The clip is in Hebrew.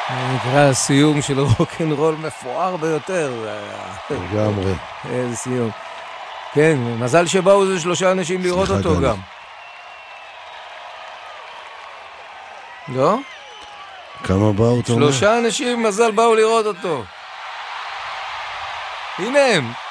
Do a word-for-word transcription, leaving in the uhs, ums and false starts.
נקרא סיום של רוק'נ'רול מפואר ביותר. לגמרי. איזה סיום. כן, מזל שבאו זה שלושה אנשים לראות אותו גם. לא? כמה באו, אתה אומר? שלושה אנשים מזל באו לראות אותו. הנה הם.